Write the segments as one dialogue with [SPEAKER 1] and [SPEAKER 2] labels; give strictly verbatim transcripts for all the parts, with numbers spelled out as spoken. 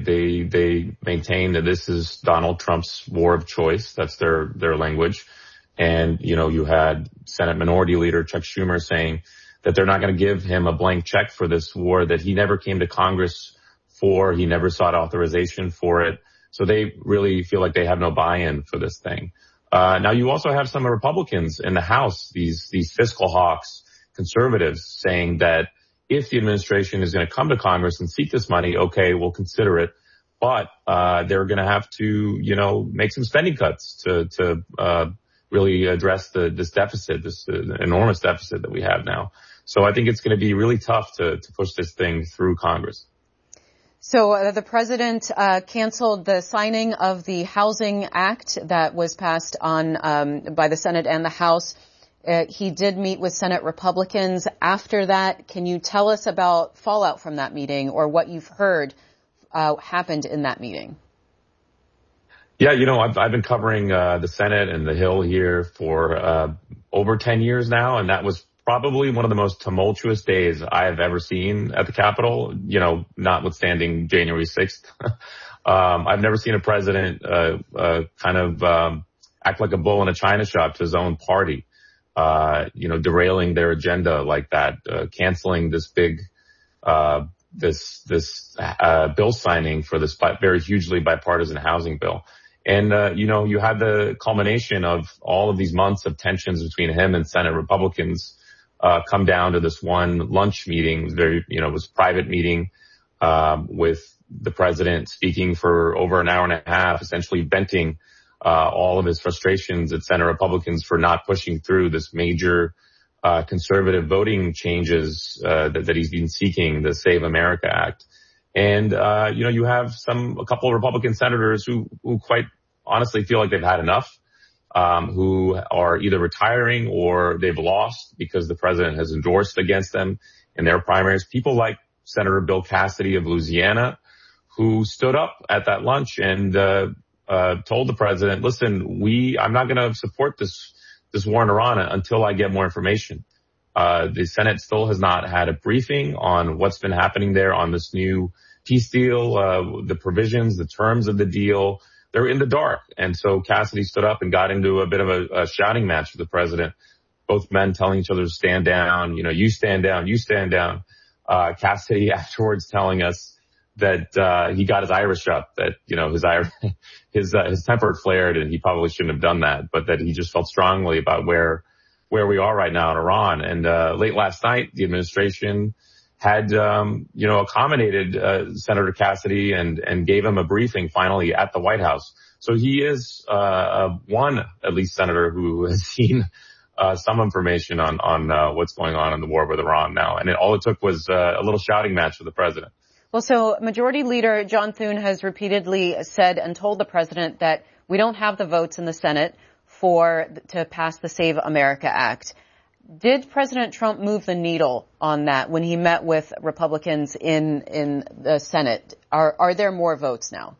[SPEAKER 1] they they maintain that this is Donald Trump's war of choice. That's their their language. And, you know, you had Senate Minority Leader Chuck Schumer saying that they're not going to give him a blank check for this war that he never came to Congress for. He never sought authorization for it. So they really feel like they have no buy-in for this thing. Uh, now, you also have some Republicans in the House, these these fiscal hawks, conservatives, saying that if the administration is going to come to Congress and seek this money, okay, we'll consider it. But uh they're going to have to, you know, make some spending cuts to to uh really address the this deficit, this uh, enormous deficit that we have now. So I think it's going to be really tough to to push this thing through Congress.
[SPEAKER 2] So uh, the president uh canceled the signing of the Housing Act that was passed on um by the Senate and the House. Uh, he did meet with Senate Republicans after that. Can you tell us about fallout from that meeting or what you've heard uh happened in that meeting?
[SPEAKER 1] Yeah, you know, I've, I've been covering uh, the Senate and the Hill here for uh, over ten years now, and that was probably one of the most tumultuous days I have ever seen at the Capitol, you know, notwithstanding January sixth. um, I've never seen a president uh, uh, kind of um, act like a bull in a china shop to his own party, uh, you know, derailing their agenda like that, uh, canceling this big uh, this this uh, bill signing for this very hugely bipartisan housing bill. And, uh, you know, you had the culmination of all of these months of tensions between him and Senate Republicans uh come down to this one lunch meeting. It was very, you know, it was a private meeting um with the president speaking for over an hour and a half, essentially venting uh all of his frustrations at Senate Republicans for not pushing through this major uh conservative voting changes uh that, that he's been seeking, the Save America Act. And, uh, you know, you have some, a couple of Republican senators who, who quite honestly feel like they've had enough, um, who are either retiring or they've lost because the president has endorsed against them in their primaries. People like Senator Bill Cassidy of Louisiana, who stood up at that lunch and, uh, uh, told the president, listen, we, I'm not going to support this, this war in Iran until I get more information. Uh, the Senate still has not had a briefing on what's been happening there on this new peace deal, uh, the provisions, the terms of the deal. They're in the dark. And so Cassidy stood up and got into a bit of a, a shouting match with the president, both men telling each other to stand down, you know, you stand down, you stand down. Uh, Cassidy afterwards telling us that, uh, he got his Irish up, that, you know, his, his, uh, his temper had flared and he probably shouldn't have done that, but that he just felt strongly about where, where we are right now in Iran. And, uh, late last night, the administration had, um, you know, accommodated, uh, Senator Cassidy and, and gave him a briefing finally at the White House. So he is, uh, one, at least senator who has seen, uh, some information on, on, uh, what's going on in the war with Iran now. And it, all it took was, uh, a little shouting match with the president.
[SPEAKER 2] Well, so Majority Leader John Thune has repeatedly said and told the president that we don't have the votes in the Senate for to pass the Save America Act. Did President Trump move the needle on that when he met with Republicans in in the Senate? Are are there more votes now?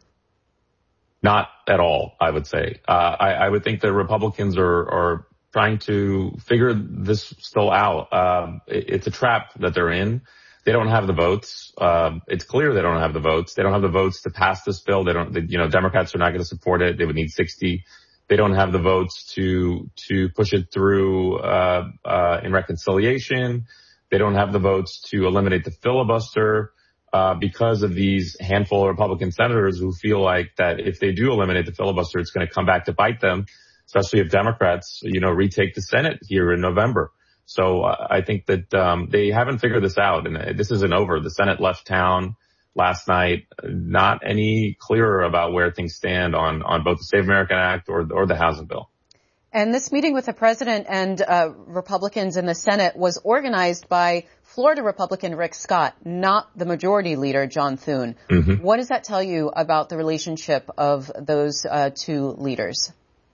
[SPEAKER 1] Not at all, I would say. Uh, I, I would think the Republicans are are trying to figure this still out. Um, it, it's a trap that they're in. They don't have the votes. Um, it's clear they don't have the votes. They don't have the votes to pass this bill. They don't. They, you know, Democrats are not going to support it. They would need sixty. They don't have the votes to, to push it through, uh, uh, in reconciliation. They don't have the votes to eliminate the filibuster, uh, because of these handful of Republican senators who feel like that if they do eliminate the filibuster, it's going to come back to bite them, especially if Democrats, you know, retake the Senate here in November. So uh, I think that, um, they haven't figured this out, and this isn't over. The Senate left town last night, not any clearer about where things stand on, on both the Save America Act or, or the housing bill.
[SPEAKER 2] And this meeting with the president and uh, Republicans in the Senate was organized by Florida Republican Rick Scott, not the Majority Leader John Thune. Mm-hmm. What does that tell you about the relationship of those uh, two leaders?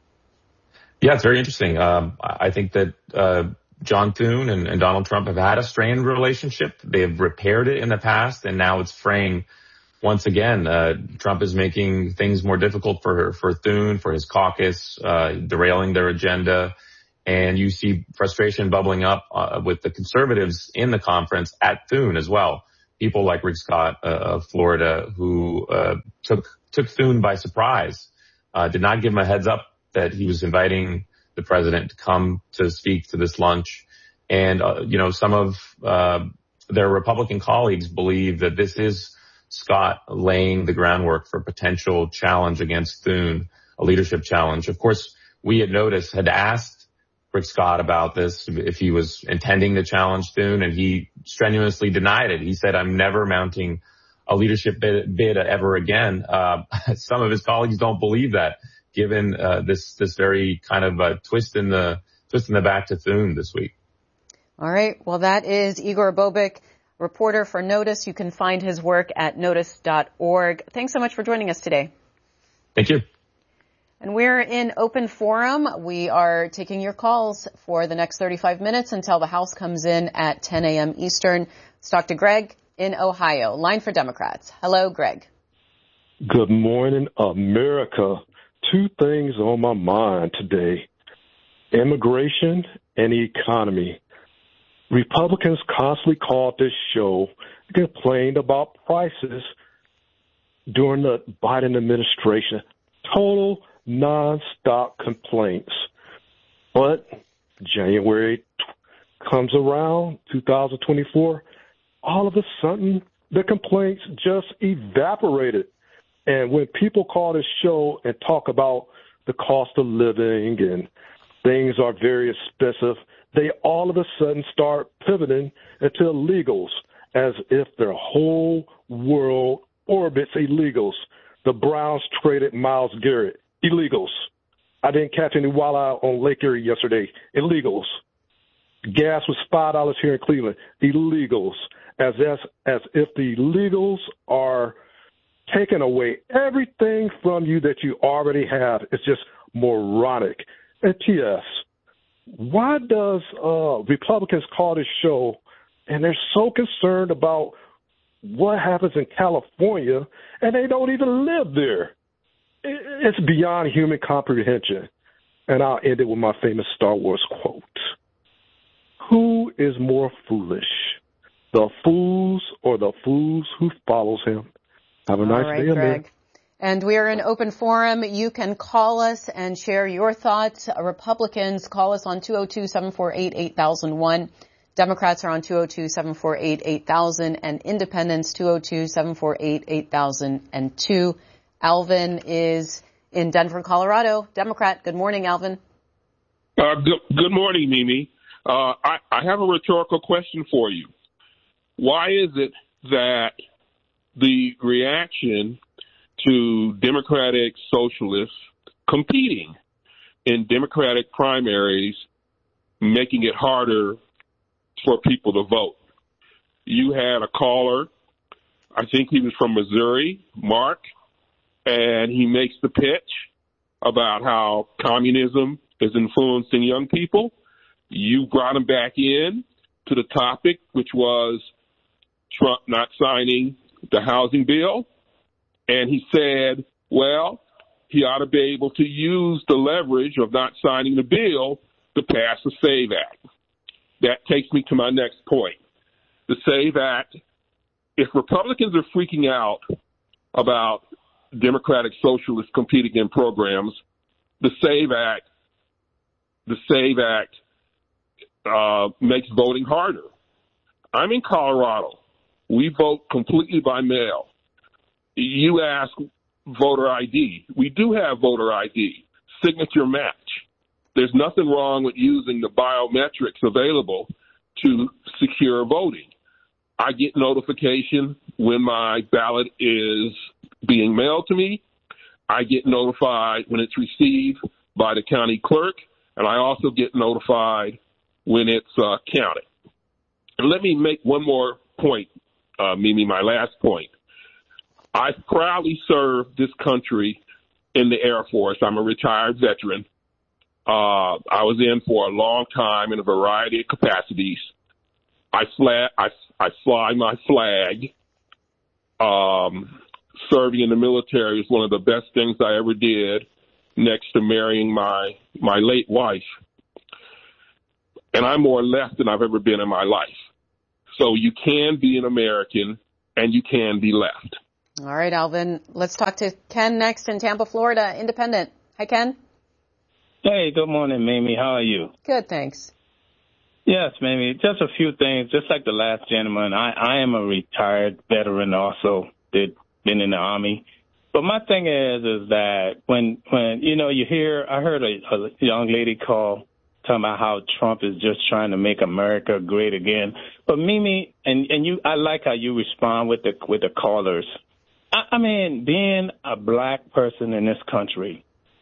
[SPEAKER 1] Yeah, it's very interesting. Um, I think that uh, John Thune and, and Donald Trump have had a strained relationship. They have repaired it in the past, and now it's fraying once again. Uh, Trump is making things more difficult for for Thune, for his caucus, uh, derailing their agenda. And you see frustration bubbling up uh, with the conservatives in the conference at Thune as well. people like Rick Scott uh, of Florida who uh, took took Thune by surprise, uh, did not give him a heads up that he was inviting the president to come to speak to this lunch. And, uh, you know, some of uh, their Republican colleagues believe that this is Scott laying the groundwork for a potential challenge against Thune, a leadership challenge. Of course, we at Notice had asked Rick Scott about this, if he was intending to challenge Thune, and he strenuously denied it. He said, I'm never mounting a leadership bid, bid ever again. Uh, some of his colleagues don't believe that, given uh, this this very kind of uh, twist in the twist in the back to Thune this week.
[SPEAKER 2] All right. Well, that is Igor Bobek, reporter for Notice. You can find his work at notice dot org. Thanks so much for joining us today.
[SPEAKER 1] Thank you.
[SPEAKER 2] And we're in open forum. We are taking your calls for the next thirty-five minutes until the House comes in at ten a.m. Eastern. Let's talk to Greg in Ohio. Line for Democrats. Hello, Greg.
[SPEAKER 3] Good morning, America. Two things on my mind today: immigration and economy. Republicans constantly called this show, complained about prices during the Biden administration. Total nonstop complaints. But January comes around, two thousand twenty-four, all of a sudden the complaints just evaporated. And when people call this show and talk about the cost of living and things are very expensive, they all of a sudden start pivoting into illegals as if their whole world orbits illegals. The Browns traded Myles Garrett. Illegals. I didn't catch any walleye on Lake Erie yesterday. Illegals. Gas was five dollars here in Cleveland. Illegals. As, as, as if the illegals are taking away everything from you that you already have. It's just moronic. And T S, why does uh, Republicans call this show, and they're so concerned about what happens in California, and they don't even live there? It's beyond human comprehension. And I'll end it with my famous Star Wars quote. Who is more foolish, the fools or the fools who follows him? Have a
[SPEAKER 2] All
[SPEAKER 3] nice
[SPEAKER 2] right,
[SPEAKER 3] day,
[SPEAKER 2] Greg.
[SPEAKER 3] man.
[SPEAKER 2] And we are in open forum. You can call us and share your thoughts. Republicans, call us on two oh two, seven four eight, eight thousand one. Democrats are on two oh two, seven four eight, eight thousand. And independents, two oh two, seven four eight, eight thousand two. Alvin is in Denver, Colorado. Democrat. Good morning, Alvin.
[SPEAKER 4] Uh, good, good morning, Mimi. Uh, I, I have a rhetorical question for you. Why is it that the reaction to Democratic socialists competing in Democratic primaries, making it harder for people to vote? You had a caller, I think he was from Missouri, Mark, and he makes the pitch about how communism is influencing young people. You brought him back in to the topic, which was Trump not signing the housing bill. And he said, well, he ought to be able to use the leverage of not signing the bill to pass the SAVE Act. That takes me to my next point. The SAVE Act, if Republicans are freaking out about Democratic socialists competing in programs, the SAVE Act, the SAVE Act uh, makes voting harder. I'm in Colorado. We vote completely by mail. You ask voter I D. We do have voter I D, signature match. There's nothing wrong with using the biometrics available to secure voting. I get notification when my ballot is being mailed to me. I get notified when it's received by the county clerk, and I also get notified when it's uh, counted. And let me make one more point, uh, Mimi, my last point. I proudly served this country in the Air Force. I'm a retired veteran. Uh, I was in for a long time in a variety of capacities. I, fly, I, I fly my flag. Um, serving in the military is one of the best things I ever did, next to marrying my, my late wife. And I'm more left than I've ever been in my life. So you can be an American and you can be left.
[SPEAKER 2] All right, Alvin. Let's talk to Ken next in Tampa, Florida. Independent. Hi, Ken.
[SPEAKER 5] Hey, good morning, Mamie. How are you?
[SPEAKER 2] Good, thanks.
[SPEAKER 5] Yes, Mamie. Just a few things. Just like the last gentleman, I, I am a retired veteran also. Did been in the Army. But my thing is, is that when, when you know, you hear, I heard a, a young lady call talking about how Trump is just trying to make America great again. But Mimi, and, and you, I like how you respond with the, with the callers. I, I mean, being a black person in this country,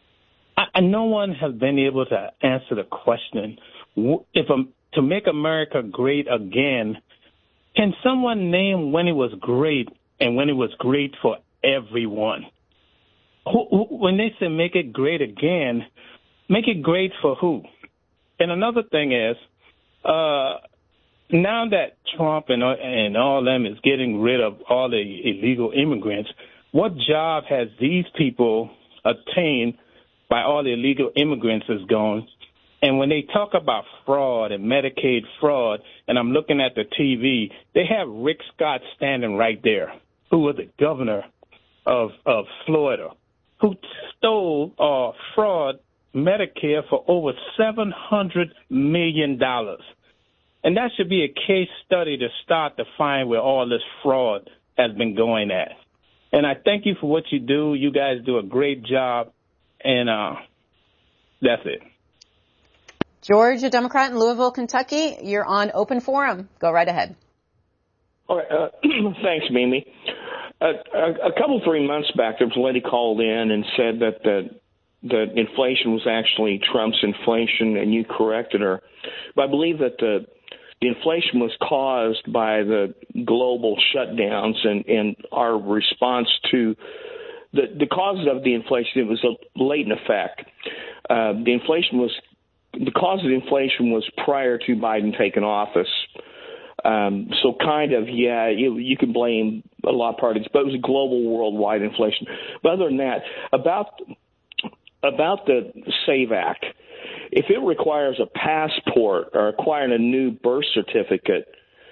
[SPEAKER 5] I, no one has been able to answer the question, if um, to make America great again, can someone name when it was great and when it was great for everyone? Who, who, when they say make it great again, make it great for who? And another thing is, uh, now that Trump and, and all them is getting rid of all the illegal immigrants, what job has these people attained by all the illegal immigrants is gone? And when they talk about fraud and Medicaid fraud, and I'm looking at the T V, they have Rick Scott standing right there, who was the governor of, of Florida, who stole uh, fraud Medicare for over seven hundred million dollars. And that should be a case study to start to find where all this fraud has been going at. And I thank you for what you do. You guys do a great job. And uh, that's it.
[SPEAKER 2] George, a Democrat in Louisville, Kentucky. You're on Open Forum. Go right ahead.
[SPEAKER 6] All right. Uh, thanks, Mimi. Uh, a, a couple, three months back, there was a lady called in and said that the, the inflation was actually Trump's inflation, and you corrected her. But I believe that the, the inflation was caused by the global shutdowns and, and our response to The, the causes of the inflation. It was a latent effect. Uh, the inflation was the cause of the inflation was prior to Biden taking office. Um, so kind of, yeah, you, you can blame a lot of parties, but it was a global, worldwide inflation. But other than that, about about the SAVE Act, if it requires a passport or acquiring a new birth certificate,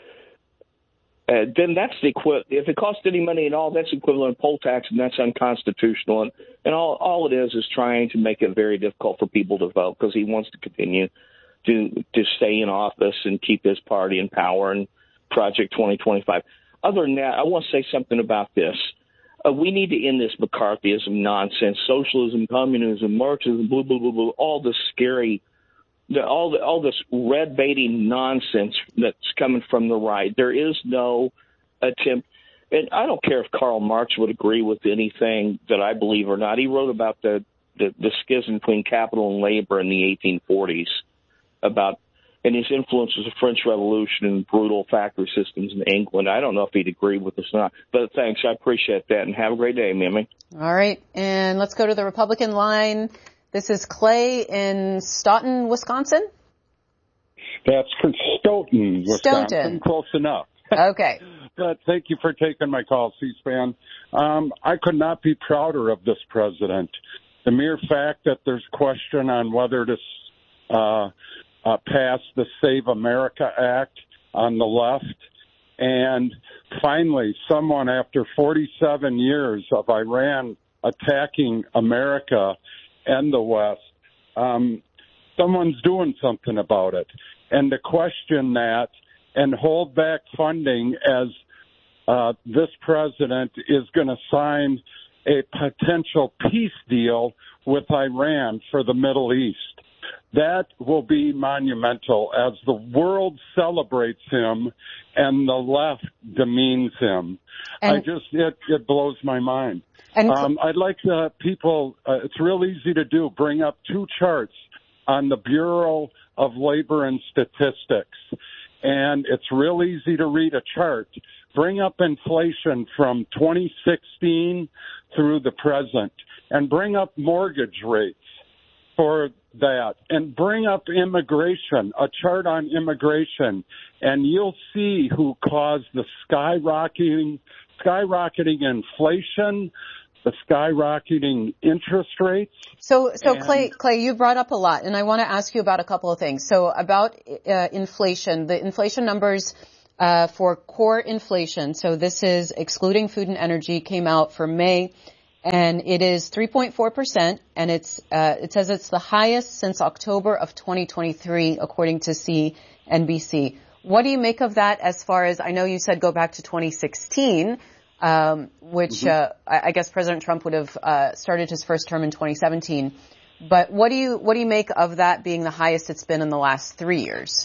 [SPEAKER 6] Uh, then that's the equi- if it costs any money at all, that's equivalent to poll tax, and that's unconstitutional. And, and all, all it is is trying to make it very difficult for people to vote because he wants to continue to to stay in office and keep his party in power and Project twenty twenty-five. Other than that, I want to say something about this. Uh, we need to end this McCarthyism nonsense, socialism, communism, Marxism, blah, blah, blah, blah, all this scary The, all the, all this red baiting nonsense that's coming from the right. There is no attempt, and I don't care if Karl Marx would agree with anything that I believe or not. He wrote about the, the, the schism between capital and labor in the eighteen forties, about and his influence was the French Revolution and brutal factory systems in England. I don't know if he'd agree with us or not, but thanks. I appreciate that, and have a great day, Mimi.
[SPEAKER 2] All right, and let's go to the Republican line. This is Clay in Stoughton, Wisconsin.
[SPEAKER 7] That's Stoughton, Wisconsin.
[SPEAKER 2] Stoughton.
[SPEAKER 7] Close enough.
[SPEAKER 2] Okay.
[SPEAKER 7] But thank you for taking my call, C-SPAN. Um, I could not be prouder of this president. The mere fact that there's question on whether to uh, uh, pass the Save America Act on the left, and finally, someone after forty-seven years of Iran attacking America and the West, um, someone's doing something about it. And to question that and hold back funding as uh, this president is going to sign a potential peace deal with Iran for the Middle East, that will be monumental as the world celebrates him and the left demeans him. And I just, it, it blows my mind. And um, I'd like the people, uh, it's real easy to do, bring up two charts on the Bureau of Labor and Statistics. And it's real easy to read a chart. Bring up inflation from twenty sixteen through the present, and bring up mortgage rates for that, and bring up immigration, a chart on immigration, and you'll see who caused the skyrocketing, skyrocketing inflation, the skyrocketing interest rates.
[SPEAKER 2] So, so
[SPEAKER 7] and,
[SPEAKER 2] Clay, Clay, you brought up a lot, and I want to ask you about a couple of things. So about uh, inflation, the inflation numbers uh, for core inflation. So this is excluding food and energy, came out for May, and it is three point four percent, and it's uh, it says it's the highest since October of twenty twenty-three, according to C N B C. What do you make of that as far as, I know you said go back to twenty sixteen, um, which mm-hmm. uh, I, I guess President Trump would have uh, started his first term in twenty seventeen. But what do you what do you make of that being the highest it's been in the last three years?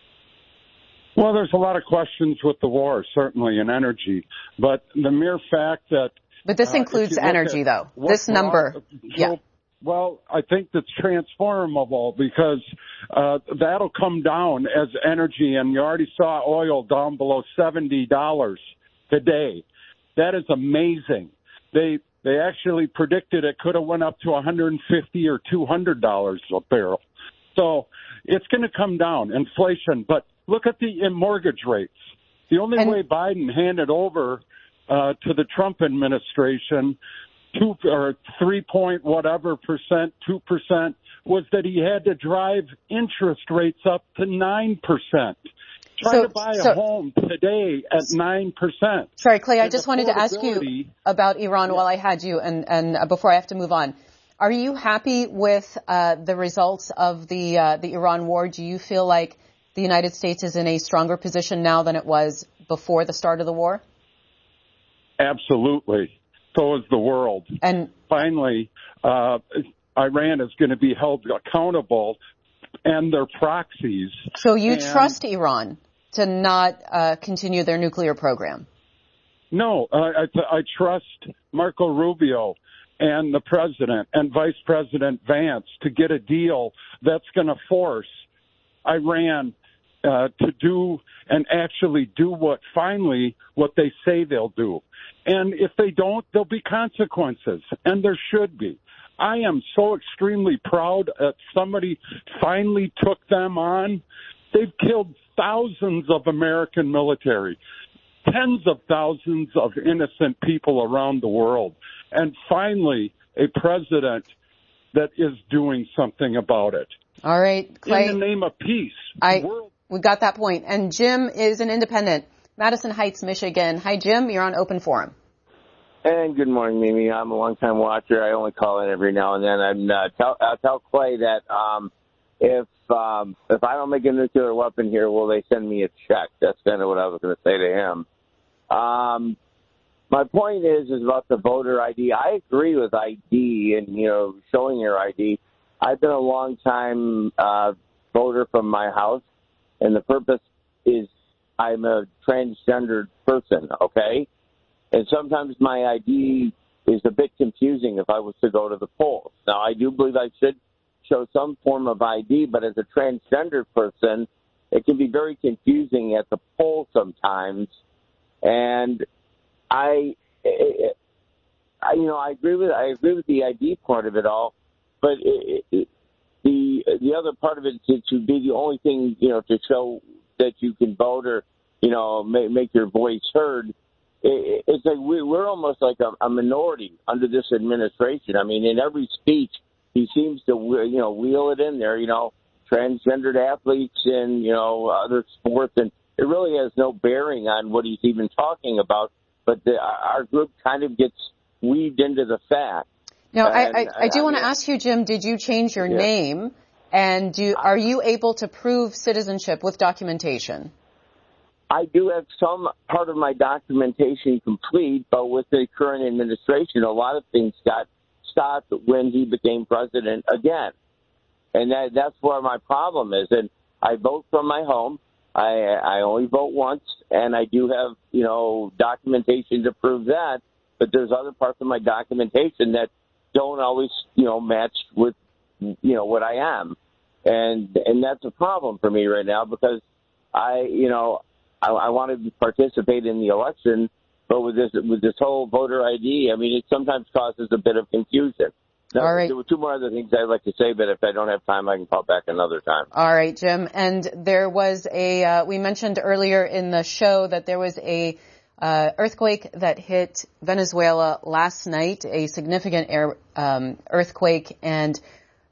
[SPEAKER 7] Well, there's a lot of questions with the war, certainly, and energy. But the mere fact that...
[SPEAKER 2] But this
[SPEAKER 7] uh,
[SPEAKER 2] includes energy, though. This number.
[SPEAKER 7] Brought,
[SPEAKER 2] yeah.
[SPEAKER 7] Well, I think that's transformable because uh, that'll come down as energy, and you already saw oil down below seventy dollars today. That is amazing. They they actually predicted it could have went up to one hundred fifty or two hundred dollars a barrel. So it's going to come down, inflation. But look at the in mortgage rates. The only and, way Biden handed over uh, to the Trump administration two or three point whatever percent, two percent, was that he had to drive interest rates up to nine percent. Try so, to buy so, a home today at nine percent.
[SPEAKER 2] Sorry, Clay, I just wanted to ask you about Iran yeah. while I had you, and, and uh, before I have to move on. Are you happy with uh, the results of the uh, the Iran war? Do you feel like the United States is in a stronger position now than it was before the start of the war?
[SPEAKER 7] Absolutely. So is the world. And finally, uh, Iran is going to be held accountable and their proxies.
[SPEAKER 2] So you
[SPEAKER 7] and,
[SPEAKER 2] trust Iran to not uh, continue their nuclear program?
[SPEAKER 7] No, uh, I, I trust Marco Rubio and the president and Vice President Vance to get a deal that's going to force Iran uh, to do and actually do what finally what they say they'll do. And if they don't, there'll be consequences, and there should be. I am so extremely proud that somebody finally took them on. They've killed thousands of American military, tens of thousands of innocent people around the world, and finally a president that is doing something about it.
[SPEAKER 2] All right, Clay.
[SPEAKER 7] In the name of peace.
[SPEAKER 2] I, we got that point. And Jim is an independent. Madison Heights, Michigan. Hi, Jim. You're on Open Forum.
[SPEAKER 8] And good morning, Mimi. I'm a long-time watcher. I only call in every now and then. And uh, tell, I'll tell Clay that um, if um, if I don't make a nuclear weapon here, will they send me a check? That's kind of what I was going to say to him. Um, my point is is about the voter I D. I agree with I D and, you know, showing your I D. I've been a long-time uh, voter from my house, and the purpose is I'm a transgendered person, okay? And sometimes my I D is a bit confusing if I was to go to the polls. Now, I do believe I should show some form of I D, but as a transgender person, it can be very confusing at the poll sometimes. And I, I you know, I agree with I agree with the I D part of it all, but it, it, the the other part of it is to be the only thing, you know, to show that you can vote or, you know, make, make your voice heard. It, it's like we, we're almost like a, a minority under this administration. I mean, in every speech, he seems to, you know, wheel it in there, you know, transgendered athletes and, you know, other sports. And it really has no bearing on what he's even talking about. But the, our group kind of gets weaved into the fact.
[SPEAKER 2] Now, and, I, I, I do I, want to ask you, Jim, did you change your yeah. name? And do, are you able to prove citizenship with documentation?
[SPEAKER 8] I do have some part of my documentation complete, but with the current administration, a lot of things got stopped when he became president again. And that, that's where my problem is. And I vote from my home. I, I only vote once, and I do have, you know, documentation to prove that. But there's other parts of my documentation that don't always, you know, match with, you know, what I am. And and that's a problem for me right now because I, you know, I, I want to participate in the election, but with this with this whole voter I D, I mean, it sometimes causes a bit of confusion. Now,
[SPEAKER 2] all right.
[SPEAKER 8] There were two more other things I'd like to say, but if I don't have time, I can call back another time.
[SPEAKER 2] All right, Jim. And there was a, uh, we mentioned earlier in the show that there was a uh, earthquake that hit Venezuela last night, a significant air, um, earthquake, and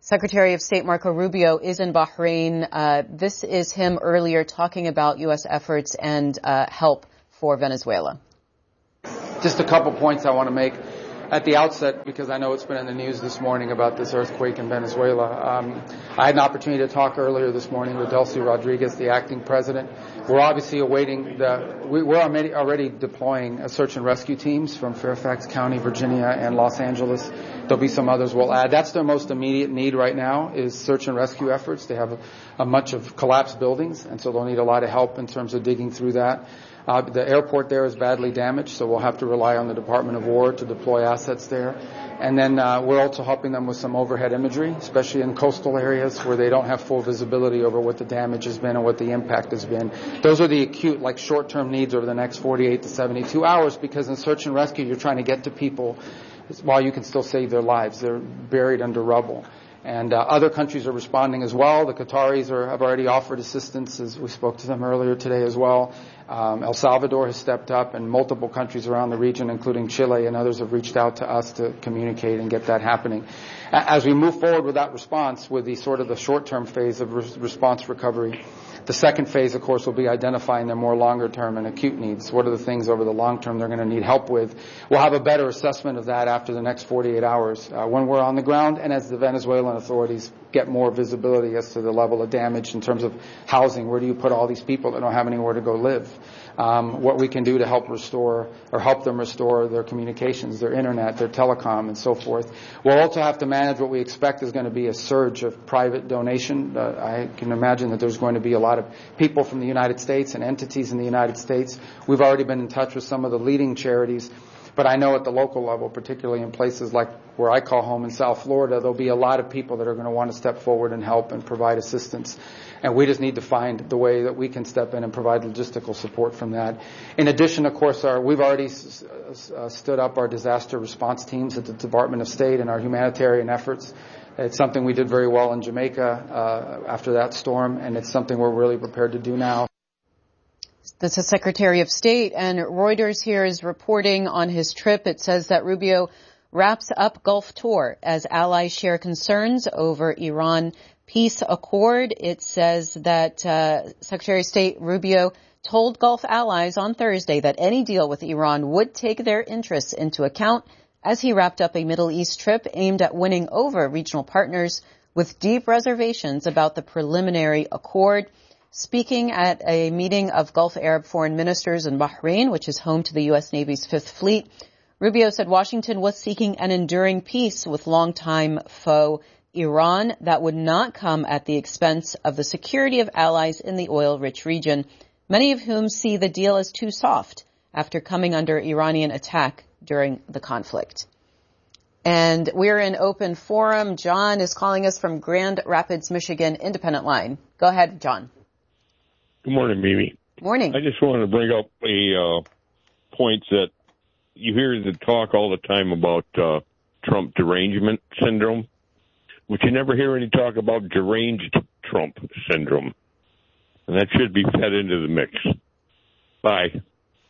[SPEAKER 2] Secretary of State Marco Rubio is in Bahrain. Uh, this is him earlier talking about U S efforts and uh, help for Venezuela.
[SPEAKER 9] Just a couple points I want to make at the outset, because I know it's been in the news this morning about this earthquake in Venezuela. Um, I had an opportunity to talk earlier this morning with Delcy Rodriguez, the acting president. We're obviously awaiting the, we, we're already, already deploying a search and rescue teams from Fairfax County, Virginia, and Los Angeles. There'll be some others we'll add. That's their most immediate need right now, is search and rescue efforts. They have a, a bunch of collapsed buildings, and so they'll need a lot of help in terms of digging through that. Uh, the airport there is badly damaged, so we'll have to rely on the Department of War to deploy assets there. And then uh, we're also helping them with some overhead imagery, especially in coastal areas where they don't have full visibility over what the damage has been and what the impact has been. Those are the acute, like short-term needs over the next forty-eight to seventy-two hours, because in search and rescue, you're trying to get to people while you can still save their lives. They're buried under rubble. And uh, other countries are responding as well. The Qataris are, have already offered assistance, as we spoke to them earlier today as well. Um, El Salvador has stepped up, and multiple countries around the region, including Chile and others, have reached out to us to communicate and get that happening. As we move forward with that response, with the sort of the short-term phase of re- response recovery, the second phase, of course, will be identifying their more longer-term and acute needs. What are the things over the long term they're going to need help with? We'll have a better assessment of that after the next forty-eight hours uh, when we're on the ground, and as the Venezuelan authorities get more visibility as to the level of damage in terms of housing. Where do you put all these people that don't have anywhere to go live? Um, what we can do to help restore or help them restore their communications, their internet, their telecom, and so forth. We'll also have to manage what we expect is going to be a surge of private donation. Uh, I can imagine that there's going to be a lot of people from the United States and entities in the United States. We've already been in touch with some of the leading charities. But I know at the local level, particularly in places like where I call home in South Florida, there'll be a lot of people that are going to want to step forward and help and provide assistance. And we just need to find the way that we can step in and provide logistical support from that. In addition, of course, our, we've already s- uh, stood up our disaster response teams at the Department of State and our humanitarian efforts. It's something we did very well in Jamaica uh, after that storm, and it's something we're really prepared to do now.
[SPEAKER 2] This is Secretary of State, and Reuters here is reporting on his trip. It says that Rubio wraps up Gulf tour as allies share concerns over Iran peace accord. It says that uh, Secretary of State Rubio told Gulf allies on Thursday that any deal with Iran would take their interests into account as he wrapped up a Middle East trip aimed at winning over regional partners with deep reservations about the preliminary accord. Speaking at a meeting of Gulf Arab foreign ministers in Bahrain, which is home to the U S Navy's Fifth Fleet, Rubio said Washington was seeking an enduring peace with longtime foe Iran that would not come at the expense of the security of allies in the oil-rich region, many of whom see the deal as too soft after coming under Iranian attack during the conflict. And we're in open forum. John is calling us from Grand Rapids, Michigan, Independent Line. Go ahead, John.
[SPEAKER 10] Good morning, Mimi.
[SPEAKER 2] Morning.
[SPEAKER 10] I just wanted to bring up a uh, point that you hear the talk all the time about uh, Trump derangement syndrome, but you never hear any talk about deranged Trump syndrome. And that should be fed into the mix. Bye.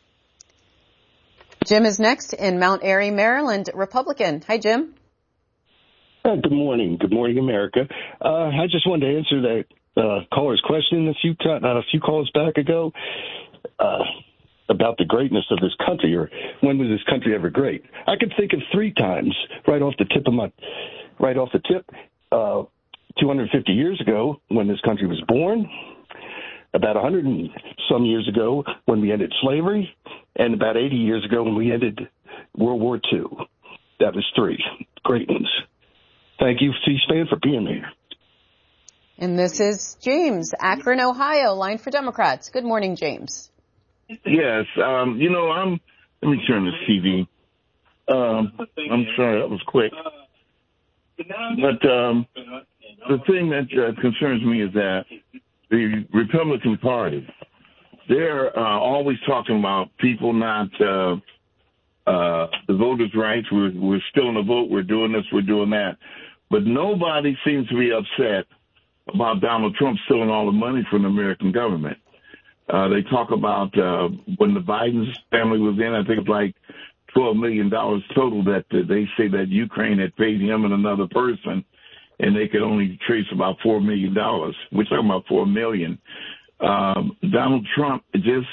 [SPEAKER 2] Jim is next in Mount Airy, Maryland, Republican. Hi, Jim.
[SPEAKER 11] Uh, good morning. Good morning, America. Uh, I just wanted to answer that uh, caller's question a few t- not a few calls back ago uh, about the greatness of this country, or when was this country ever great? I could think of three times right off the tip of my right off the tip. Uh, two hundred fifty years ago, when this country was born, about one hundred and some years ago when we ended slavery, and about eighty years ago when we ended World War Two. That was three great ones. Thank you, C-SPAN, for being here.
[SPEAKER 2] And this is James, Akron, Ohio, line for Democrats. Good morning, James.
[SPEAKER 12] Yes, um, you know, I'm, let me turn this T V. Um, I'm sorry, that was quick. But um, the thing that uh, concerns me is that the Republican Party, they're uh, always talking about people not, uh, uh, the voters' rights. We're, we're still in the vote. We're doing this. We're doing that. But nobody seems to be upset about Donald Trump stealing all the money from the American government. Uh, they talk about uh, when the Biden family was in, I think it's like twelve million dollars total that uh, they say that Ukraine had paid him and another person. and they could only trace about four million dollars. We're talking about four million. Um, Donald Trump just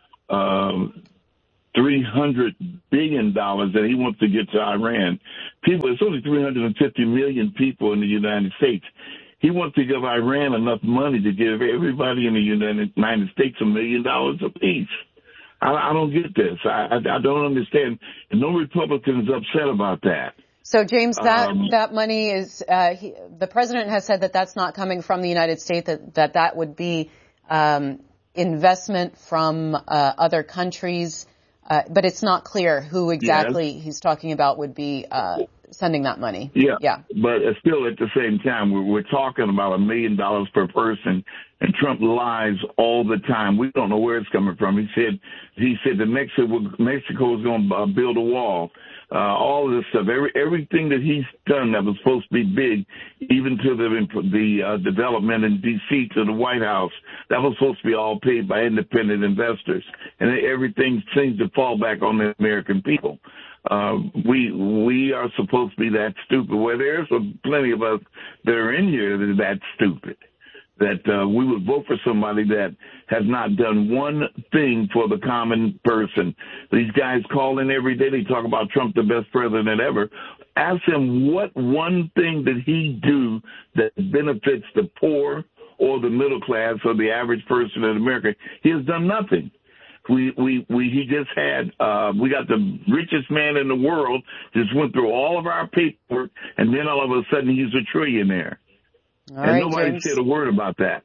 [SPEAKER 12] um, three hundred billion dollars that he wants to get to Iran. People, it's only three hundred fifty million people in the United States. He wants to give Iran enough money to give everybody in the United States a million dollars apiece. I, I don't get this. I, I, I don't understand. And no Republican is upset about that.
[SPEAKER 2] So, James, that
[SPEAKER 12] um,
[SPEAKER 2] that money is uh, he, the president has said that that's not coming from the United States. That that that would be um, investment from uh, other countries, uh, but it's not clear who exactly yes. he's talking about would be uh, sending that money.
[SPEAKER 12] Yeah,
[SPEAKER 2] yeah.
[SPEAKER 12] But still, at the same time, we're, we're talking about a million dollars per person, and Trump lies all the time. We don't know where it's coming from. He said he said that Mexico Mexico is going to uh, build a wall. Uh, all of this stuff, every, everything that he's done that was supposed to be big, even to the the uh, development in D C to the White House, that was supposed to be all paid by independent investors, and everything seems to fall back on the American people. Uh, we we are supposed to be that stupid. Well, there's plenty of us that are in here that are that stupid. That uh, we would vote for somebody that has not done one thing for the common person. These guys call in every day. They talk about Trump, the best president ever. Ask him what one thing did he do that benefits the poor or the middle class or the average person in America. He has done nothing. We, we, we, he just had, uh, we got the richest man in the world, just went through all of our paperwork, and then all of a sudden he's a trillionaire.
[SPEAKER 2] All
[SPEAKER 12] and
[SPEAKER 2] right,
[SPEAKER 12] nobody
[SPEAKER 2] James.
[SPEAKER 12] said a word about that.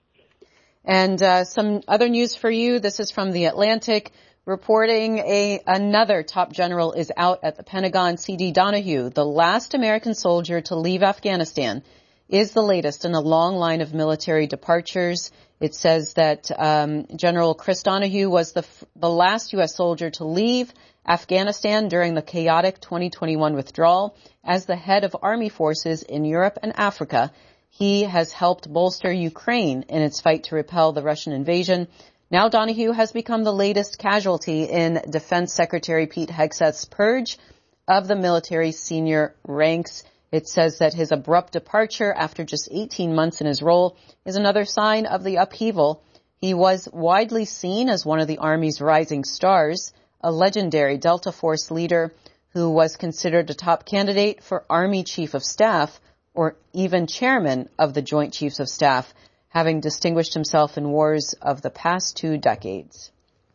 [SPEAKER 2] And uh, some other news for you. This is from The Atlantic, reporting a another top general is out at the Pentagon. C D Donahue, the last American soldier to leave Afghanistan, is the latest in a long line of military departures. It says that um, General Chris Donahue was the f- the last U S soldier to leave Afghanistan during the chaotic twenty twenty-one withdrawal. As the head of army forces in Europe and Africa, he has helped bolster Ukraine in its fight to repel the Russian invasion. Now Donahue has become the latest casualty in Defense Secretary Pete Hegseth's purge of the military's senior ranks. It says that his abrupt departure after just eighteen months in his role is another sign of the upheaval. He was widely seen as one of the Army's rising stars, a legendary Delta Force leader who was considered a top candidate for Army Chief of Staff or even chairman of the Joint Chiefs of Staff, having distinguished himself in wars of the past two decades.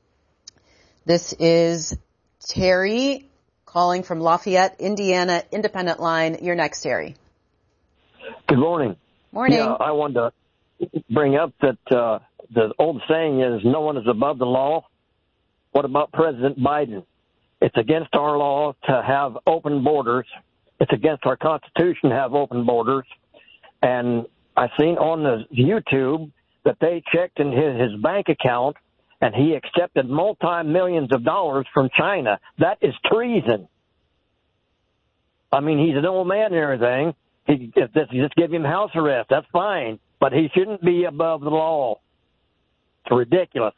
[SPEAKER 2] This is Terry calling from Lafayette, Indiana, Independent Line. You're next, Terry.
[SPEAKER 13] Good morning.
[SPEAKER 2] Morning.
[SPEAKER 13] Yeah, I wanted to bring up that uh, the old saying is no one is above the law. What about President Biden? It's against our law to have open borders. It's against our Constitution to have open borders. And I seen on the YouTube that they checked in his, his bank account and he accepted multi-millions of dollars from China. That is treason. I mean, he's an old man and everything. He, if this, just give him house arrest, that's fine. But he shouldn't be above the law. It's ridiculous.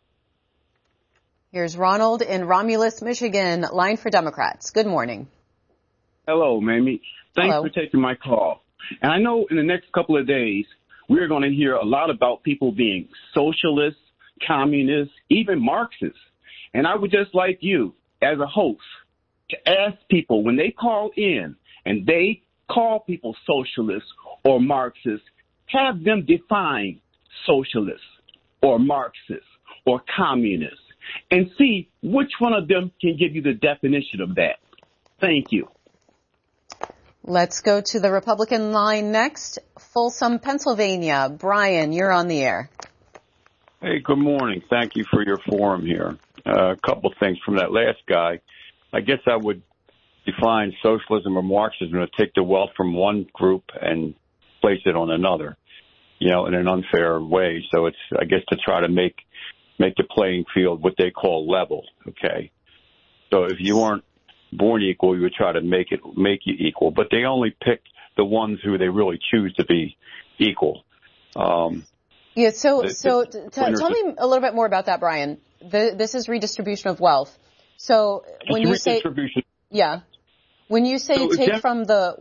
[SPEAKER 2] Here's Ronald in Romulus, Michigan, line for Democrats. Good morning.
[SPEAKER 14] Hello, Mamie. Thanks
[SPEAKER 2] Hello.
[SPEAKER 14] for taking my call. And I know in the next couple of days, we're going to hear a lot about people being socialists, communists, even Marxists. And I would just like you, as a host, to ask people when they call in and they call people socialists or Marxists, have them define socialists or Marxists or communists and see which one of them can give you the definition of that. Thank you.
[SPEAKER 2] Let's go to the Republican line next. Folsom, Pennsylvania. Brian, you're on the air.
[SPEAKER 15] Hey, good morning. Thank you for your forum here. Uh, a couple things from that last guy. I guess I would define socialism or Marxism to take the wealth from one group and place it on another, you know, in an unfair way. So it's, I guess, to try to make make the playing field what they call level, okay? So if you weren't born equal, you would try to make it make you equal. But they only pick the ones who they really choose to be equal. Um,
[SPEAKER 2] yeah, so
[SPEAKER 15] the,
[SPEAKER 2] so
[SPEAKER 15] the
[SPEAKER 2] t- tell me a little bit more about that, Brian. The, this is redistribution of wealth. So when you say, yeah, when you say
[SPEAKER 15] so
[SPEAKER 2] take
[SPEAKER 15] def-
[SPEAKER 2] from the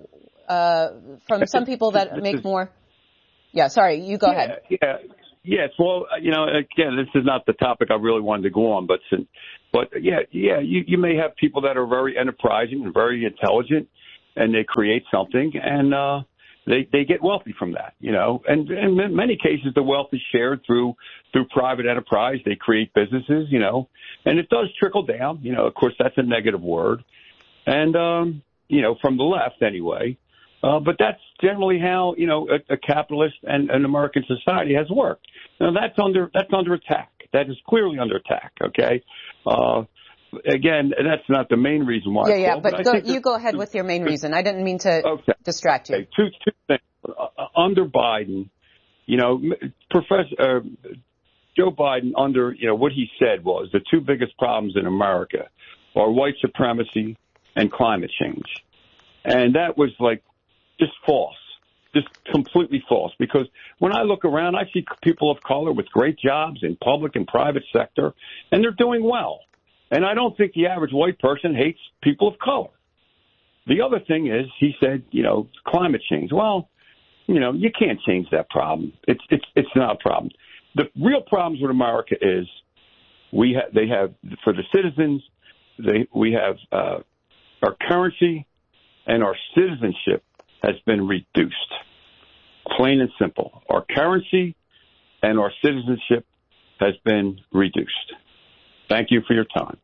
[SPEAKER 2] uh, from some people that
[SPEAKER 15] this
[SPEAKER 2] make
[SPEAKER 15] is,
[SPEAKER 2] more. Yeah, sorry, you go
[SPEAKER 15] yeah,
[SPEAKER 2] ahead.
[SPEAKER 15] Yeah, yes. Well, you know, again, this is not the topic I really wanted to go on, but but yeah, yeah, you, you may have people that are very enterprising and very intelligent, and they create something, and uh, they they get wealthy from that, you know. And, and in many cases, the wealth is shared through through private enterprise. They create businesses, you know, and it does trickle down. You know, of course, that's a negative word, and um, you know, from the left anyway. Uh, but that's generally how, you know, a, a capitalist and an American society has worked. Now, that's under that's under attack. That is clearly under attack, okay? Uh, again, that's not the main reason why.
[SPEAKER 2] Yeah,
[SPEAKER 15] I
[SPEAKER 2] yeah,
[SPEAKER 15] called,
[SPEAKER 2] but,
[SPEAKER 15] but
[SPEAKER 2] go,
[SPEAKER 15] I think
[SPEAKER 2] you go ahead with your main reason. I didn't mean to
[SPEAKER 15] okay.
[SPEAKER 2] distract you.
[SPEAKER 15] Okay. Two, two things. Uh, under Biden, you know, Professor uh, Joe Biden, under, you know, what he said was the two biggest problems in America are white supremacy and climate change. And that was like, just false, just completely false. Because when I look around, I see people of color with great jobs in public and private sector, and they're doing well. And I don't think the average white person hates people of color. The other thing is, he said, you know, climate change. Well, you know, you can't change that problem. It's it's it's not a problem. The real problems with America is we ha- they have for the citizens, they we have uh, our currency and our citizenship has been reduced, plain and simple. Our currency and our citizenship has been reduced. Thank you for your time.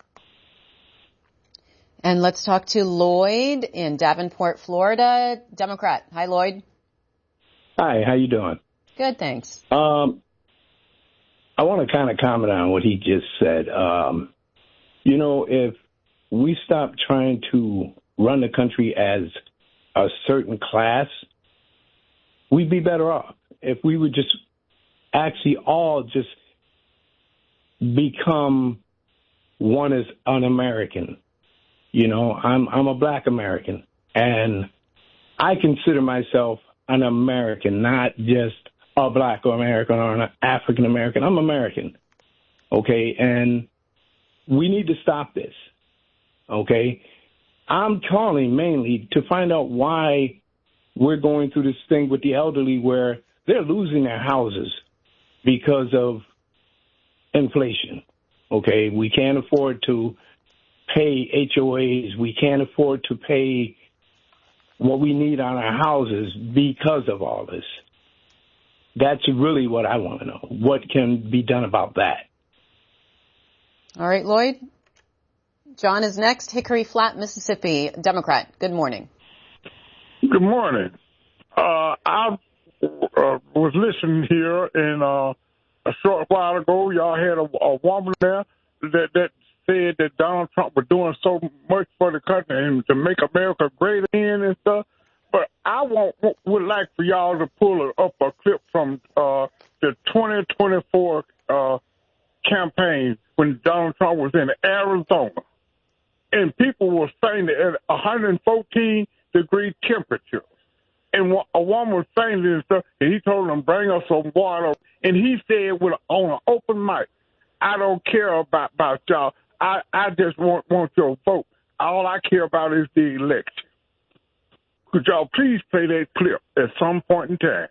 [SPEAKER 2] And let's talk to Lloyd in Davenport, Florida, Democrat. Hi, Lloyd.
[SPEAKER 16] Hi, how you doing?
[SPEAKER 2] Good, thanks.
[SPEAKER 16] Um, I want to kind of comment on what he just said. Um, you know, if we stop trying to run the country as a certain class, we'd be better off if we would just actually all just become one as an American. You know, I'm I'm a black American, and I consider myself an American, not just a black American or an African American. I'm American, okay? And we need to stop this, okay? I'm calling mainly to find out why we're going through this thing with the elderly where they're losing their houses because of inflation. Okay, we can't afford to pay H O As. We can't afford to pay what we need on our houses because of all this. That's really what I want to know. What can be done about that?
[SPEAKER 2] All right, Lloyd. John is next. Hickory Flat, Mississippi, Democrat. Good morning.
[SPEAKER 17] Good morning. Uh, I uh, was listening here, and uh, a short while ago, y'all had a, a woman there that, that said that Donald Trump was doing so much for the country and to make America great again and stuff. But I want, would like for y'all to pull up a clip from uh, the twenty twenty-four uh, campaign when Donald Trump was in Arizona. And people were saying that at one hundred fourteen degree temperature. And a woman was saying this stuff, and he told them, bring us some water. And he said with on an open mic, I don't care about, about y'all. I, I just want, want your vote. All I care about is the election. Could y'all please play that clip at some point in time?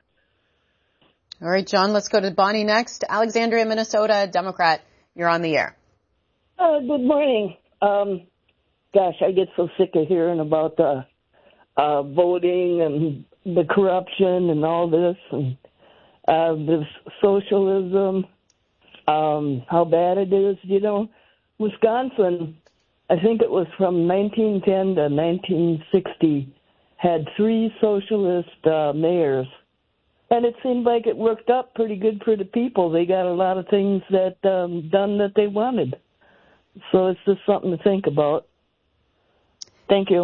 [SPEAKER 2] All right, John, let's go to Bonnie next. Alexandria, Minnesota, Democrat. You're on the air.
[SPEAKER 18] Uh, good morning. Um, gosh, I get so sick of hearing about the uh, voting and the corruption and all this, and uh, this socialism, um, how bad it is. You know, Wisconsin, I think it was from nineteen ten to nineteen sixty, had three socialist uh, mayors. And it seemed like it worked out pretty good for the people. They got a lot of things that um, done that they wanted. So it's just something to think about. Thank you.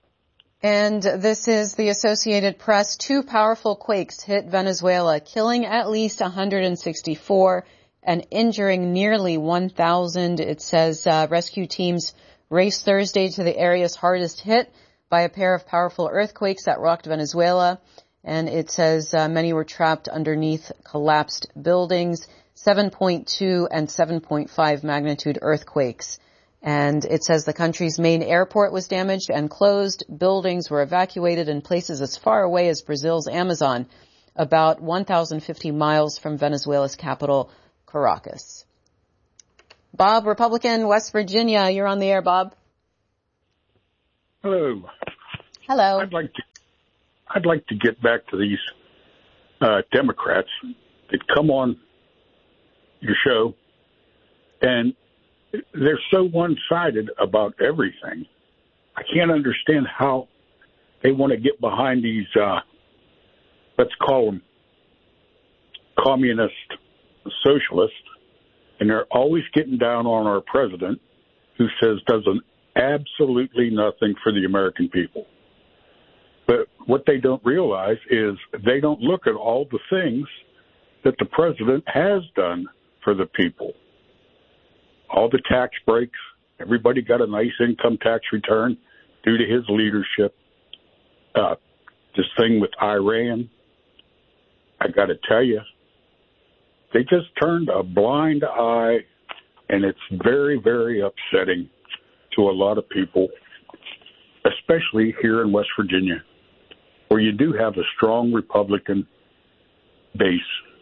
[SPEAKER 2] And this is the Associated Press. Two powerful quakes hit Venezuela, killing at least one hundred sixty-four and injuring nearly one thousand. It says uh, rescue teams raced Thursday to the areas hardest hit by a pair of powerful earthquakes that rocked Venezuela. And it says uh, many were trapped underneath collapsed buildings, seven point two and seven point five magnitude earthquakes. And it says the country's main airport was damaged and closed. Buildings were evacuated in places as far away as Brazil's Amazon, about one thousand fifty miles from Venezuela's capital, Caracas. Bob, Republican, West Virginia. You're on the air, Bob.
[SPEAKER 7] Hello.
[SPEAKER 2] Hello.
[SPEAKER 7] I'd like to, I'd like to get back to these uh, Democrats that come on your show, and they're so one-sided about everything. I can't understand how they want to get behind these, uh, let's call them communist socialists, and they're always getting down on our president, who says does an absolutely nothing for the American people. But what they don't realize is they don't look at all the things that the president has done for the people. All the tax breaks, everybody got a nice income tax return due to his leadership. Uh, this thing with Iran, I got to tell you, they just turned a blind eye, and it's very, very upsetting to a lot of people, especially here in West Virginia, where you do have a strong Republican base.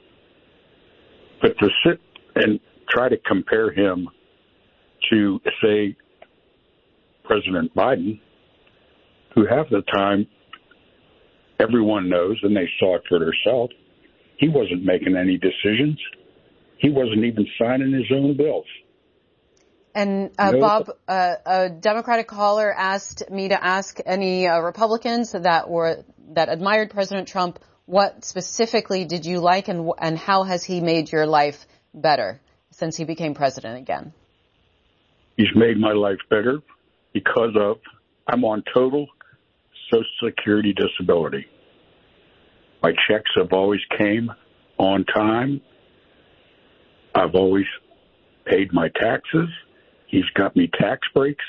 [SPEAKER 7] But to sit and try to compare him to, say, President Biden, who half the time everyone knows, and they saw it for themselves, he wasn't making any decisions. He wasn't even signing his own bills.
[SPEAKER 2] And uh,
[SPEAKER 7] no.
[SPEAKER 2] Bob, uh, a Democratic caller asked me to ask any uh, Republicans that were that admired President Trump, what specifically did you like, and and how has he made your life better since he became president again?
[SPEAKER 7] He's made my life better because of I'm on total Social Security disability. My checks have always came on time. I've always paid my taxes. He's got me tax breaks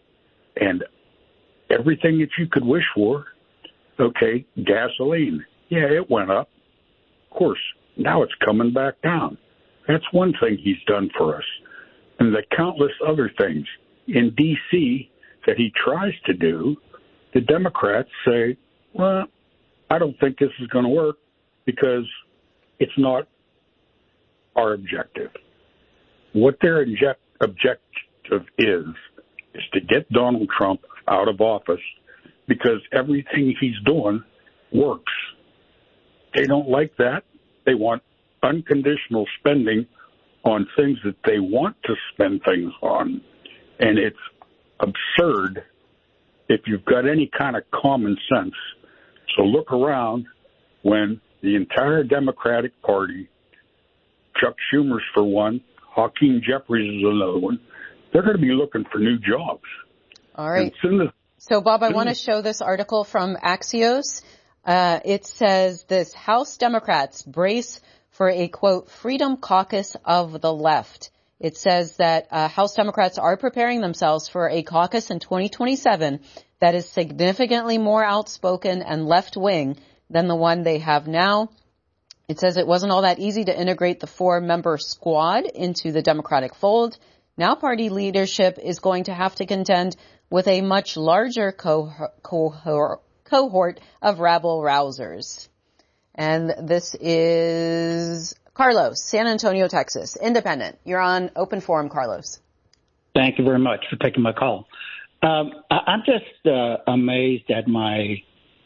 [SPEAKER 7] and everything that you could wish for. Okay, gasoline. Yeah, it went up. Of course, now it's coming back down. That's one thing he's done for us. And the countless other things in D C that he tries to do, the Democrats say, well, I don't think this is going to work because it's not our objective. What their object, objective is, is to get Donald Trump out of office because everything he's doing works. They don't like that. They want unconditional spending on things that they want to spend things on. And it's absurd if you've got any kind of common sense. So look around when the entire Democratic Party, Chuck Schumer's for one, Hakeem Jeffries is another one, they're going to be looking for new jobs.
[SPEAKER 2] All right.
[SPEAKER 7] As,
[SPEAKER 2] so, Bob, I want to show this article from Axios. Uh, it says this: House Democrats brace for a, quote, freedom caucus of the left. It says that uh, House Democrats are preparing themselves for a caucus in twenty twenty-seven that is significantly more outspoken and left-wing than the one they have now. It says it wasn't all that easy to integrate the four-member squad into the Democratic fold. Now party leadership is going to have to contend with a much larger co- co- cohort of rabble-rousers. And this is Carlos, San Antonio, Texas, Independent. You're on Open Forum, Carlos.
[SPEAKER 19] Thank you very much for taking my call. Um, I- I'm just uh, amazed at my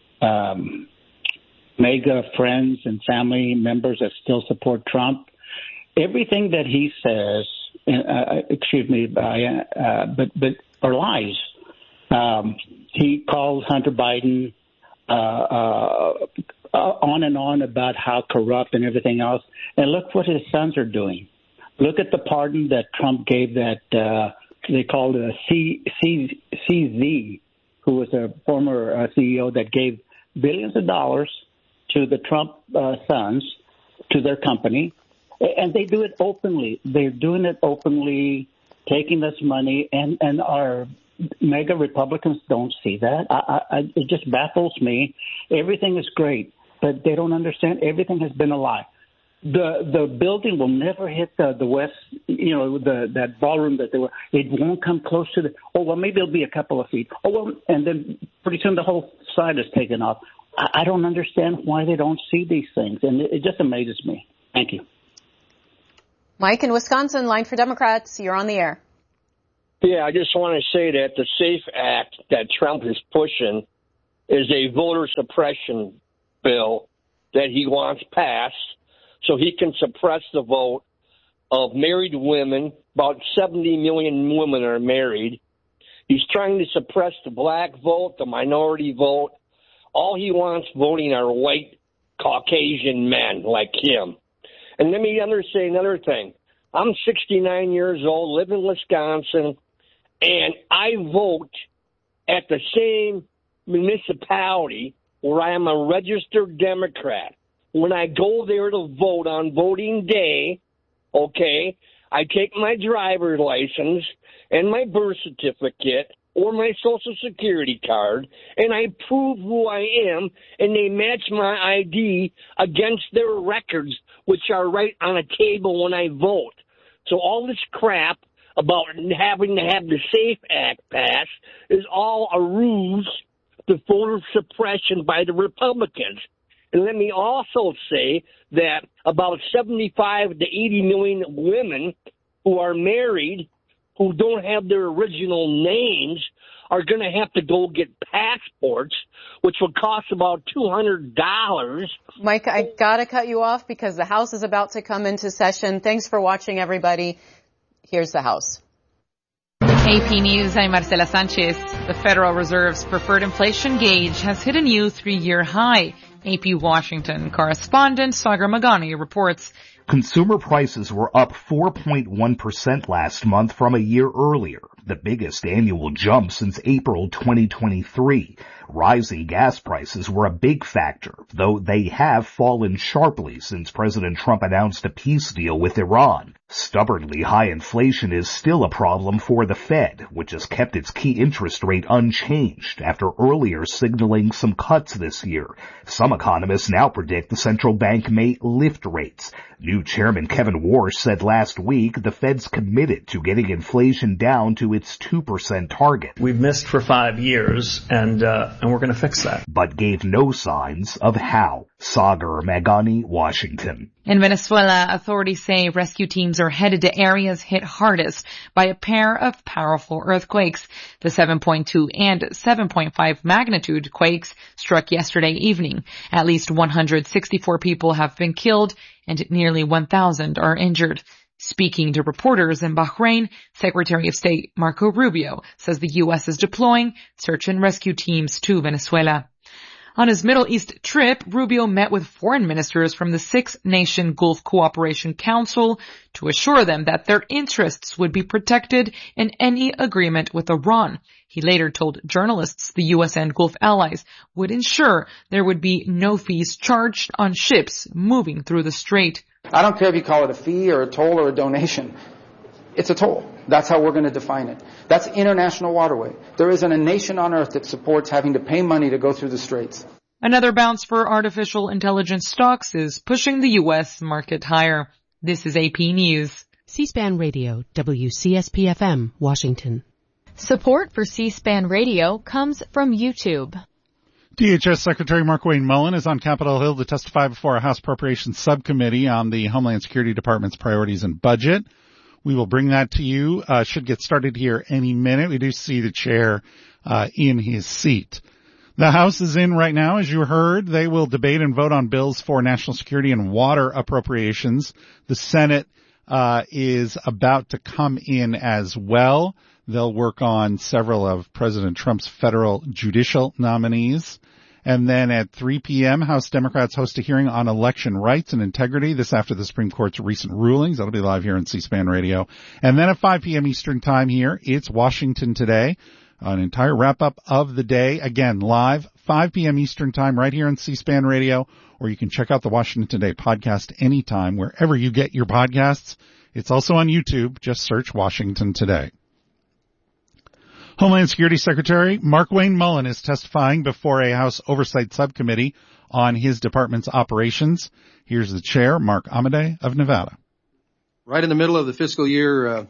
[SPEAKER 19] um, MAGA friends and family members that still support Trump. Everything that he says, uh, excuse me, uh, but but are lies. Um, he calls Hunter Biden uh, uh, on and on about how corrupt and everything else. And look what his sons are doing. Look at the pardon that Trump gave that uh, they called a C, C, CZ, who was a former uh, C E O that gave billions of dollars to the Trump uh, sons, to their company. And they do it openly. They're doing it openly, taking this money, and, and our mega Republicans don't see that. I, I, it just baffles me. Everything is great, but they don't understand everything has been a lie. the the building will never hit the the west, you know, the that ballroom that they were. It won't come close to the. Oh well, maybe it'll be a couple of feet. Oh well, and then pretty soon the whole side is taken off. I, I don't understand why they don't see these things, and it, it just amazes me. Thank you,
[SPEAKER 2] Mike in Wisconsin, line for Democrats. You're on the air.
[SPEAKER 20] Yeah, I just want to say that the SAFE Act that Trump is pushing is a voter suppression bill that he wants passed so he can suppress the vote of married women. About seventy million women are married. He's trying to suppress the black vote, the minority vote. All he wants voting are white Caucasian men like him. And let me under say another thing. I'm sixty-nine years old, live in Wisconsin, and I vote at the same municipality where I am a registered Democrat. When I go there to vote on voting day, okay, I take my driver's license and my birth certificate or my social security card, and I prove who I am, and they match my I D against their records, which are right on a table when I vote. So all this crap about having to have the SAFE Act passed is all a ruse to voter suppression by the Republicans. And let me also say that about seventy-five to eighty million women who are married, who don't have their original names, are going to have to go get passports, which will cost about two hundred dollars.
[SPEAKER 2] Mike, I got to cut you off because the House is about to come into session. Thanks for watching, everybody. Here's the House.
[SPEAKER 21] A P News, I'm Marcela Sanchez. The Federal Reserve's preferred inflation gauge has hit a new three-year high. A P Washington correspondent Sagar Magani reports.
[SPEAKER 22] Consumer prices were up four point one percent last month from a year earlier, the biggest annual jump since April twenty twenty-three. Rising gas prices were a big factor, though they have fallen sharply since President Trump announced a peace deal with Iran. Stubbornly high inflation is still a problem for the Fed, which has kept its key interest rate unchanged after earlier signaling some cuts this year. Some economists now predict the central bank may lift rates. New Chairman Kevin Warsh said last week the Fed's committed to getting inflation down to its two percent target.
[SPEAKER 23] We've missed for five years, and uh, and we're going to fix that.
[SPEAKER 22] But gave no signs of how. Sagar Magani, Washington.
[SPEAKER 21] In Venezuela, authorities say rescue teams are headed to areas hit hardest by a pair of powerful earthquakes. The seven point two and seven point five magnitude quakes struck yesterday evening. At least one hundred sixty-four people have been killed and nearly one thousand are injured. Speaking to reporters in Bahrain, Secretary of State Marco Rubio says the U S is deploying search and rescue teams to Venezuela. On his Middle East trip, Rubio met with foreign ministers from the six-nation Gulf Cooperation Council to assure them that their interests would be protected in any agreement with Iran. He later told journalists the U S and Gulf allies would ensure there would be no fees charged on ships moving through the strait.
[SPEAKER 9] I don't care if you call it a fee or a toll or a donation. It's a toll. That's how we're going to define it. That's international waterway. There isn't a nation on earth that supports having to pay money to go through the straits.
[SPEAKER 21] Another bounce for artificial intelligence stocks is pushing the U S market higher. This is A P News.
[SPEAKER 24] C-SPAN Radio, W C S P F M, Washington.
[SPEAKER 25] Support for C-SPAN Radio comes from YouTube.
[SPEAKER 26] D H S Secretary Markwayne Mullin is on Capitol Hill to testify before a House Appropriations Subcommittee on the Homeland Security Department's priorities and budget. We will bring that to you. Uh, should get started here any minute. We do see the chair uh, in his seat. The House is in right now, as you heard. They will debate and vote on bills for national security and water appropriations. The Senate uh is about to come in as well. They'll work on several of President Trump's federal judicial nominees. And then at three p.m., House Democrats host a hearing on election rights and integrity. This after the Supreme Court's recent rulings. That'll be live here on C-SPAN Radio. And then at five p.m. Eastern Time here, it's Washington Today. An entire wrap-up of the day. Again, live, five p.m. Eastern Time right here on C-SPAN Radio. Or you can check out the Washington Today podcast anytime, wherever you get your podcasts. It's also on YouTube. Just search Washington Today. Homeland Security Secretary Markwayne Mullin is testifying before a House Oversight Subcommittee on his department's operations. Here's the chair, Mark Amodei of Nevada.
[SPEAKER 1] Right in the middle of the fiscal year uh,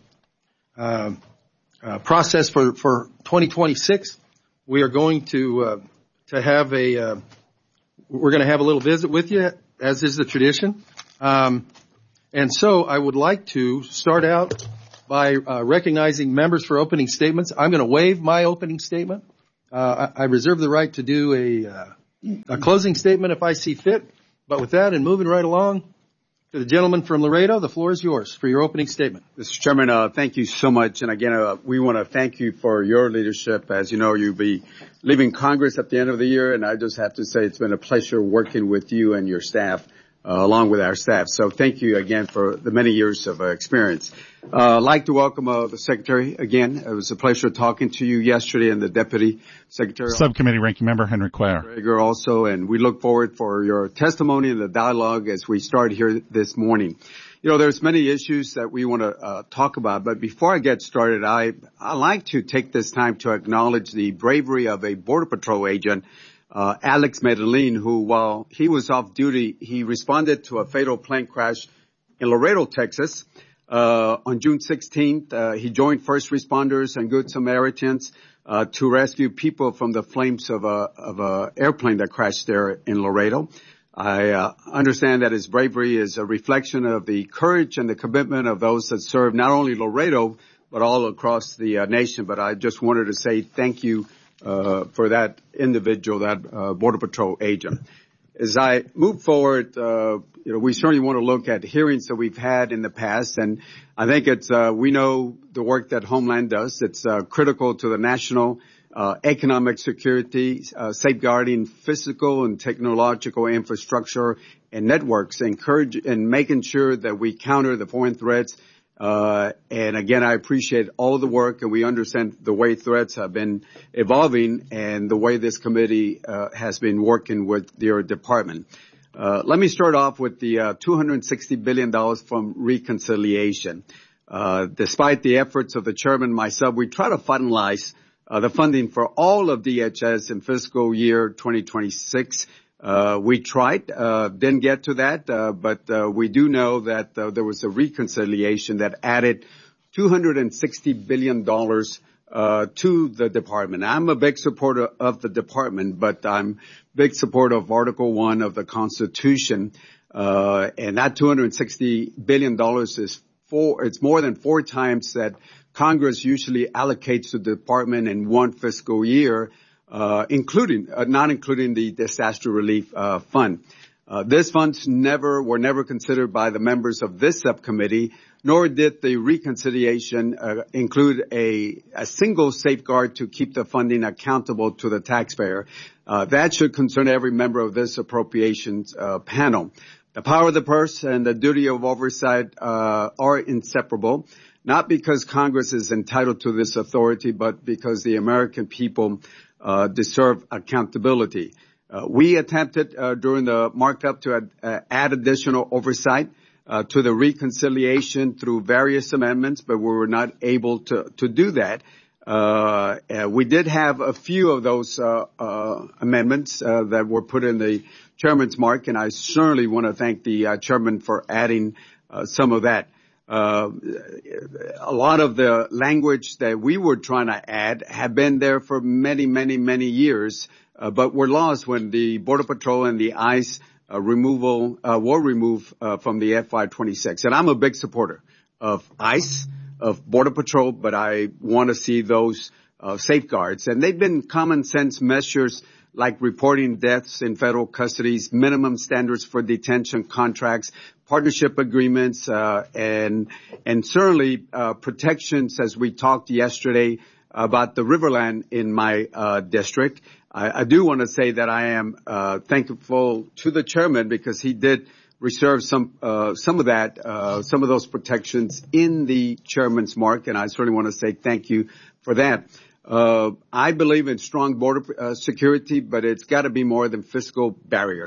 [SPEAKER 1] uh, uh, process for, for twenty twenty-six, we are going to uh, to have a uh, we're going to have a little visit with you, as is the tradition. Um, and so I would like to start out by uh, recognizing members for opening statements. I'm going to waive my opening statement. Uh, I, I reserve the right to do a, uh, a closing statement if I see fit. But with that and moving right along, to the gentleman from Laredo, the floor is yours for your opening statement.
[SPEAKER 3] Mister Chairman, uh, thank you so much. And again, uh, we want to thank you for your leadership. As you know, you'll be leaving Congress at the end of the year, and I just have to say it's been a pleasure working with you and your staff, uh, along with our staff. So thank you again for the many years of uh, experience. Uh, I'd like to welcome uh, the Secretary again. It was a pleasure talking to you yesterday, and the Deputy Secretary.
[SPEAKER 26] Subcommittee Ranking Member Henry Cuellar.
[SPEAKER 3] Also, and we look forward for your testimony and the dialogue as we start here this morning. You know, there's many issues that we want to uh, talk about, but before I get started, I I like to take this time to acknowledge the bravery of a Border Patrol agent, uh, Alex Medellin, who, while he was off duty, he responded to a fatal plane crash in Laredo, Texas. Uh, on June sixteenth, uh, he joined first responders and Good Samaritans, uh, to rescue people from the flames of a, of a airplane that crashed there in Laredo. I, uh, understand that his bravery is a reflection of the courage and the commitment of those that serve not only Laredo, but all across the uh, nation. But I just wanted to say thank you, uh, for that individual, that, uh, Border Patrol agent. As I move forward, uh, you know, we certainly want to look at hearings that we've had in the past, and I think it's, uh, we know the work that Homeland does. It's, uh, critical to the national, uh, economic security, uh, safeguarding physical and technological infrastructure and networks, encourage, and making sure that we counter the foreign threats. Uh, and again, I appreciate all the work, and we understand the way threats have been evolving and the way this committee, uh, has been working with your department. Uh, let me start off with the, uh, two hundred sixty billion dollars from reconciliation. Uh, despite the efforts of the chairman and myself, we try to finalize, uh, the funding for all of D H S in fiscal year twenty twenty-six. Uh, we tried, uh, didn't get to that, uh, but, uh, we do know that, uh, there was a reconciliation that added two hundred sixty billion dollars, uh, to the department. I'm a big supporter of the department, but I'm a big supporter of Article One of the Constitution, uh, and that two hundred sixty billion dollars is four, it's more than four times that Congress usually allocates to the department in one fiscal year. Uh, including, uh, not including the disaster relief, uh, fund. Uh, these funds never, were never considered by the members of this subcommittee, nor did the reconciliation, uh, include a, a single safeguard to keep the funding accountable to the taxpayer. Uh, that should concern every member of this appropriations, uh, panel. The power of the purse and the duty of oversight, uh, are inseparable, not because Congress is entitled to this authority, but because the American people Uh, deserve accountability. Uh, we attempted uh, during the markup to add, uh, add additional oversight uh, to the reconciliation through various amendments, but we were not able to to do that. Uh, uh, we did have a few of those uh, uh, amendments uh, that were put in the chairman's mark, and I certainly want to thank the uh, chairman for adding uh, some of that. Uh, a lot of the language that we were trying to add have been there for many, many, many years, uh, but were lost when the Border Patrol and the ICE uh, removal uh, were removed uh, from the F Y twenty-six. And I'm a big supporter of ICE, of Border Patrol, but I want to see those uh, safeguards. And they've been common sense measures like reporting deaths in federal custodies, minimum standards for detention contracts, partnership agreements, uh, and, and certainly, uh, protections as we talked yesterday about the Riverland in my, uh, district. I, I do want to say that I am, uh, thankful to the chairman because he did reserve some, uh, some of that, uh, some of those protections in the chairman's mark, and I certainly want to say thank you for that. Uh, I believe in strong border uh, security, but it's got to be more than fiscal barriers.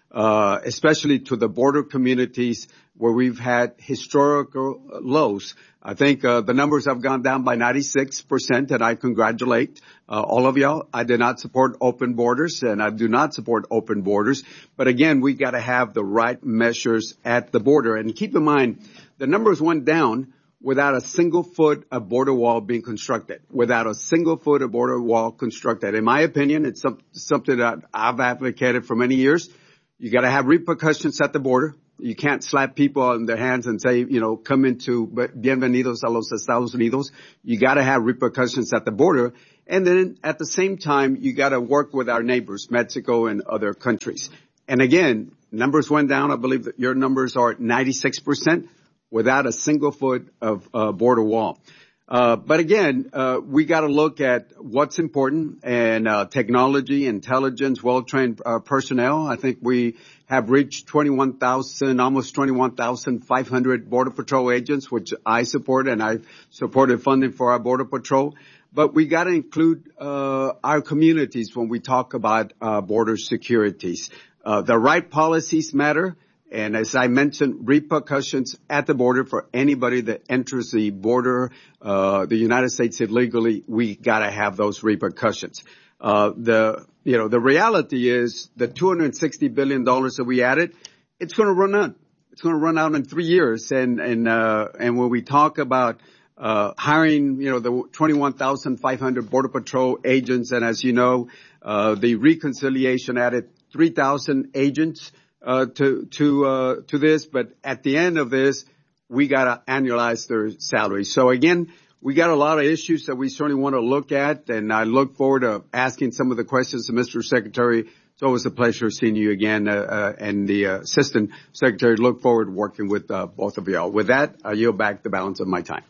[SPEAKER 3] uh, especially to the border communities where we've had historical lows. I think uh, the numbers have gone down by ninety-six percent, and I congratulate uh, all of y'all. I did not support open borders, and I do not support open borders. But again, we got to have the right measures at the border. And keep in mind, the numbers went down without a single foot of border wall being constructed, without a single foot of border wall constructed. In my opinion, it's some, something that I've advocated for many years. You got to have repercussions at the border. You can't slap people on their hands and say, you know, come into bienvenidos a los Estados Unidos. You got to have repercussions at the border. And then at the same time, you got to work with our neighbors, Mexico and other countries. And again, numbers went down. I believe that your numbers are at ninety-six percent without a single foot of uh, border wall. Uh, but again, uh, we got to look at what's important, and uh, technology, intelligence, well-trained uh, personnel. I think we have reached twenty-one thousand, almost twenty-one thousand five hundred Border Patrol agents, which I support, and I supported funding for our Border Patrol. But we got to include uh, our communities when we talk about uh, border securities. Uh, the right policies matter. And as I mentioned, repercussions at the border for anybody that enters the border, uh, the United States illegally, we gotta have those repercussions. Uh, the, you know, the reality is the two hundred sixty billion dollars that we added, it's gonna run out. It's gonna run out in three years. And, and, uh, and when we talk about, uh, hiring, you know, the twenty-one thousand five hundred Border Patrol agents, and as you know, uh, the reconciliation added three thousand agents, Uh, to, to, uh, to this, but at the end of this, we gotta annualize their salaries. So again, we got a lot of issues that we certainly want to look at, and I look forward to asking some of the questions to Mister Secretary. It's always a pleasure seeing you again, uh, uh and the uh, Assistant Secretary. Look forward to working with, uh, both of y'all. With that, I yield back the balance of my time.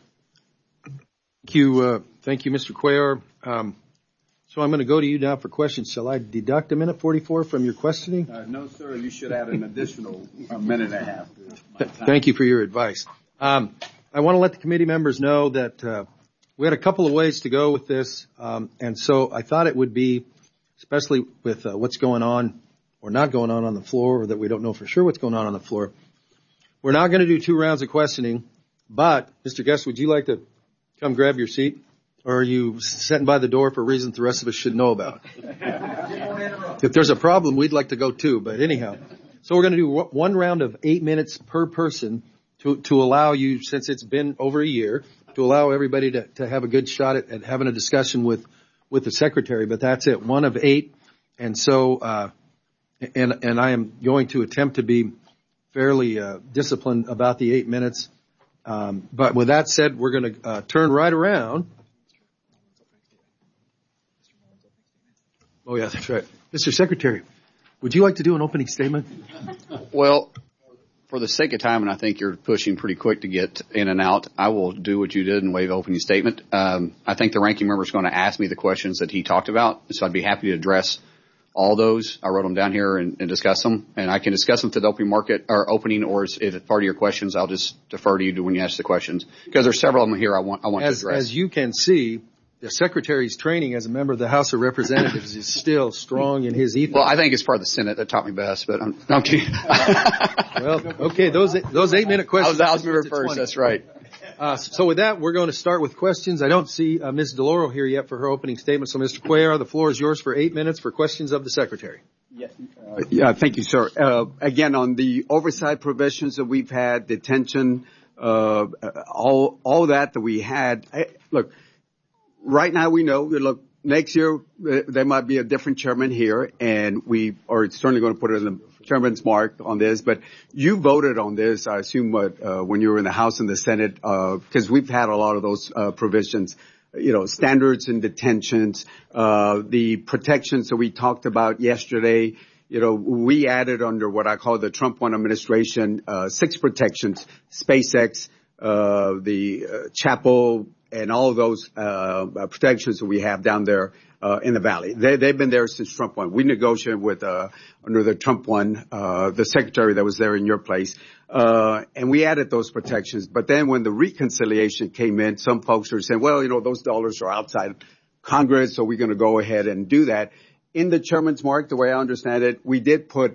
[SPEAKER 1] Thank you, uh, thank you, Mister Cuellar. Um, So I'm going to go to you now for questions. Shall I deduct a minute forty-four from your questioning?
[SPEAKER 3] Uh, no, sir. You should add an additional a minute and a half.
[SPEAKER 1] Th- thank you for your advice. Um, I want to let the committee members know that uh, we had a couple of ways to go with this, um, and so I thought it would be, especially with uh, what's going on or not going on on the floor, or that we don't know for sure what's going on on the floor. We're not going to do two rounds of questioning, but Mister Guest, would you like to come grab your seat? Or are you sitting by the door for reasons the rest of us should know about? If there's a problem, we'd like to go too, but anyhow. So we're going to do one round of eight minutes per person to, to allow you, since it's been over a year, to allow everybody to, to have a good shot at, at having a discussion with, with the Secretary, but that's it, one of eight. And so, uh, and, and I am going to attempt to be fairly, uh, disciplined about the eight minutes. Um, but with that said, we're going to, uh, turn right around. Oh, yeah, that's right. Mister Secretary, would you like to do an opening statement?
[SPEAKER 4] Well, for the sake of time, and I think you're pushing pretty quick to get in and out, I will do what you did and waive opening statement. Um, I think the ranking member is going to ask me the questions that he talked about, so I'd be happy to address all those. I wrote them down here and, and discuss them, and I can discuss them to the opening market or opening, or if it's part of your questions, I'll just defer to you to when you ask the questions, because there's several of them here I want I want
[SPEAKER 1] as,
[SPEAKER 4] to address.
[SPEAKER 1] As you can see, the Secretary's training as a member of the House of Representatives is still strong in his ethos.
[SPEAKER 4] Well, I think it's part of the Senate that taught me best, but I'm, I'm kidding.
[SPEAKER 1] Well, okay, those those eight minute questions.
[SPEAKER 4] I was, I was moving first. That's right.
[SPEAKER 1] Uh, so with that, we're going to start with questions. I don't see uh, Miz DeLauro here yet for her opening statement. So, Mister Cuellar, the floor is yours for eight minutes for questions of the Secretary.
[SPEAKER 3] Yes. Uh, yeah, thank you, sir. Uh, again, on the oversight provisions that we've had, detention, uh, all all that that we had. I, look. Right now we know, look, next year uh, there might be a different chairman here, and we are certainly going to put it in the chairman's mark on this, but you voted on this, I assume, uh, when you were in the House and the Senate, uh, because we've had a lot of those uh, provisions, you know, standards in detentions, uh, the protections that we talked about yesterday. You know, we added under what I call the Trump one administration, uh, six protections, SpaceX, uh, the uh, Chapel, and all of those uh protections that we have down there uh in the valley. They, they've been there since Trump one. We negotiated with uh under the Trump one, uh the secretary that was there in your place, uh and we added those protections. But then when the reconciliation came in, some folks are saying, well, you know, those dollars are outside Congress, so we're going to go ahead and do that. In the chairman's mark, the way I understand it, we did put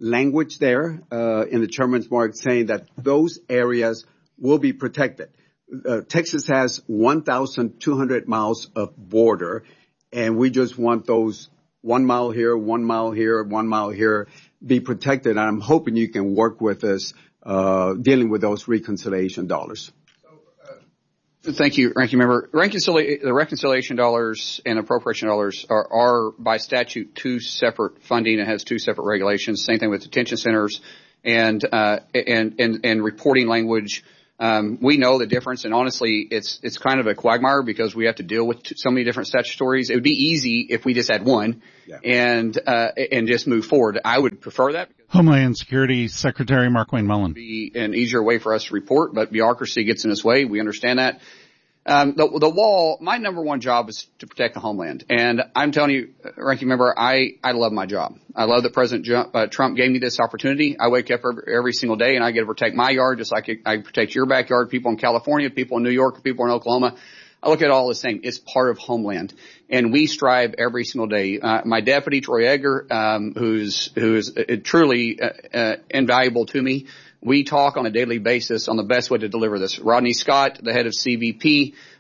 [SPEAKER 3] language there uh, in the chairman's mark saying that those areas will be protected. Uh, Texas has one thousand two hundred miles of border, and we just want those one mile here, one mile here, one mile here be protected. And I'm hoping you can work with us uh, dealing with those reconciliation dollars.
[SPEAKER 4] Thank you, Ranking Member. Reconcili- the reconciliation dollars and appropriation dollars are, are by statute two separate funding and has two separate regulations. Same thing with detention centers and uh, and and and reporting language. Um, we know the difference, and honestly, it's it's kind of a quagmire because we have to deal with t- so many different statutories. It would be easy if we just had one yeah. and uh, and just move forward. I would prefer that.
[SPEAKER 26] Homeland Security Secretary Markwayne Mullin.
[SPEAKER 4] Be an easier way for us to report, but bureaucracy gets in its way. We understand that. Um, the, the wall, my number one job is to protect the homeland. And I'm telling you, Ranking Member, I, I love my job. I love that President Trump gave me this opportunity. I wake up every, every single day and I get to protect my yard just like I protect your backyard, people in California, people in New York, people in Oklahoma. I look at it all the same. It's part of homeland. And we strive every single day. Uh, my deputy, Troy Edgar, um, who's, who's uh, truly uh, uh, invaluable to me. We talk on a daily basis on the best way to deliver this. Rodney Scott, the head of C B P,